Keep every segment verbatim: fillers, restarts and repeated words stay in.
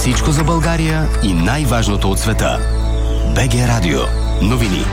Всичко за България и най-важното от света. БГ Радио. Новини.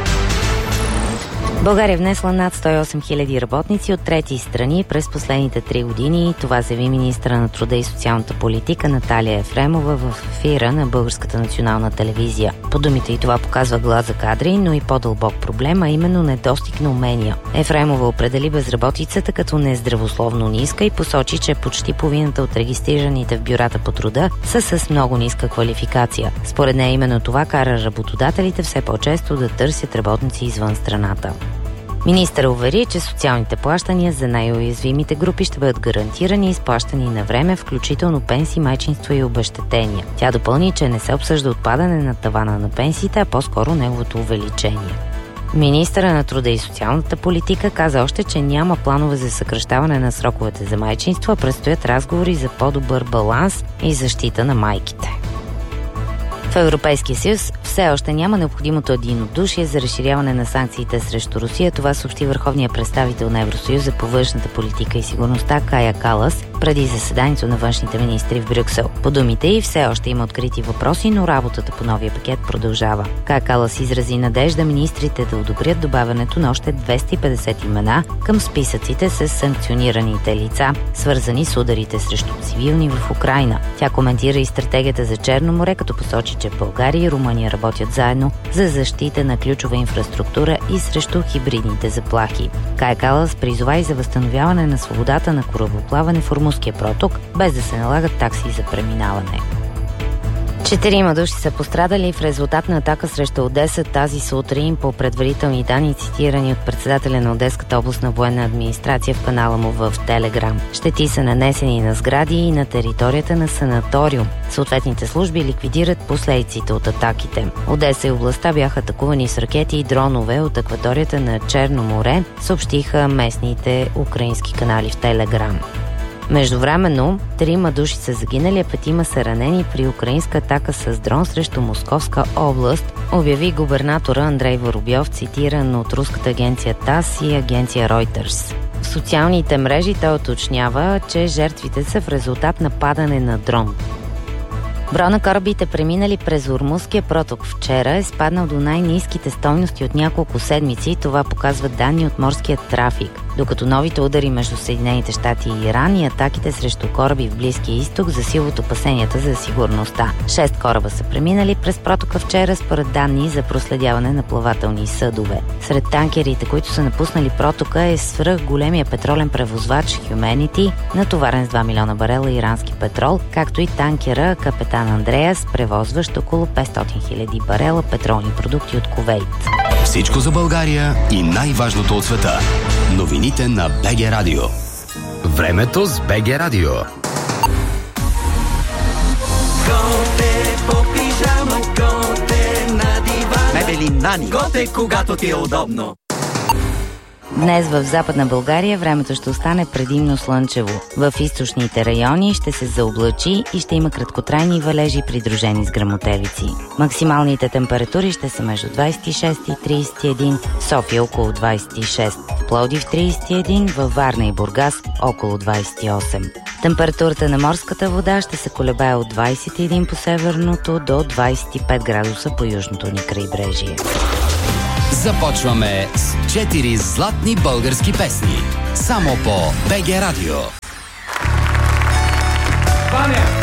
България внесла над сто и осем хиляди работници от трети страни през последните три години. Това заяви министъра на труда и социалната политика Наталия Ефремова в ефира на Българската национална телевизия. По думите и това показва глас за кадри, но и по-дълбок проблем, а именно недостиг на умения. Ефремова определи безработицата като нездравословно ниска и посочи, че почти половината от регистрираните в бюрата по труда са с много ниска квалификация. Според нея именно това кара работодателите все по-често да търсят работници извън страната. Министър увери, че социалните плащания за най-уязвимите групи ще бъдат гарантирани и изплащани на време, включително пенсии, майчинство и обезщетения. Тя допълни, че не се обсъжда отпадане на тавана на пенсиите, а по-скоро неговото увеличение. Министъра на труда и социалната политика каза още, че няма планове за съкращаване на сроковете за майчинство, а предстоят разговори за по-добър баланс и защита на майките. В Европейския съюз все още няма необходимото единодушие за разширяване на санкциите срещу Русия. Това съобщи върховният представител на Евросъюза по външната политика и сигурността Кая Калас преди заседанието на външните министри в Брюксел. По думите й все още има открити въпроси, но работата по новия пакет продължава. Кая Калас изрази надежда министрите да одобрят добавянето на още двеста и петдесет имена към списъците с санкционираните лица, свързани с ударите срещу цивилни в Украйна. Тя коментира и стратегията за Черно море, като посочи, че България и Румъния работят заедно за защита на ключова инфраструктура и срещу хибридните заплахи. Кая Калас призова и за възстановяване на свободата на корабоплаване в Ормузския проток, без да се налагат такси за преминаване. Четирима души са пострадали в резултат на атака срещу Одеса тази сутрин по предварителни данни, цитирани от председателя на Одеската областна военна администрация в канала му в Телеграм. Щети са нанесени на сгради и на територията на санаториум. Съответните служби ликвидират последиците от атаките. Одеса и областта бяха атакувани с ракети и дронове от акваторията на Черно море, съобщиха местните украински канали в Телеграм. Междувременно, трима души са загинали, а петима са ранени при украинска атака с дрон срещу Московска област, обяви губернатора Андрей Воробьов, цитиран от руската агенция ТАСС и агенция Reuters. В социалните мрежи той уточнява, че жертвите са в резултат на падане на дрон. Броя на корабите, преминали през Ормузския проток вчера, е спаднал до най-ниските стойности от няколко седмици. Това показват данни от морския трафик. Докато новите удари между Съединените щати и Иран и атаките срещу кораби в Близкия изток засилват опасенията за сигурността. Шест кораба са преминали през протока вчера, според данни за проследяване на плавателни съдове. Сред танкерите, които са напуснали протока, е свръх големия петролен превозвач Humanity, натоварен с два милиона барела ирански петрол, както и танкера Капитан Андреас, превозващ около петстотин хиляди барела петролни продукти от Кувейт. Всичко за България и най-важното от света. Новините на БГ Радио. Времето с БГ Радио. Готе по пижама, готе на дивана. Мебели Нани. Готе, когато ти е удобно. Днес в Западна България времето ще остане предимно слънчево. В източните райони ще се заоблачи и ще има краткотрайни валежи, придружени с гръмотевици. Максималните температури ще са между двадесет и шест и тридесет и един, в София около двадесет и шест, в Пловдив тридесет и един, във Варна и Бургас около двадесет и осем. Температурата на морската вода ще се колебае от двадесет и един по северното до двадесет и пет градуса по южното ни крайбрежие. Започваме с четири златни български песни. Само по БГ Радио. Ваня!